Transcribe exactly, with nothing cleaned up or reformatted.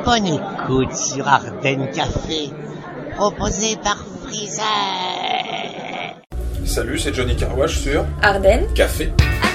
Bonne écoute sur Ardenne Café, proposé par Freezer. Salut, c'est Johnny Carwash sur Ardenne Café.